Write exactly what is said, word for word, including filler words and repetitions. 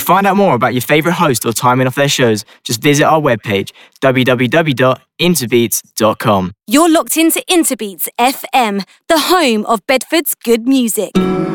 find out more about your favourite host or timing of their shows, just visit our webpage, w w w dot interbeats dot com. You're locked into Interbeats F M, the home of Bedford's good music.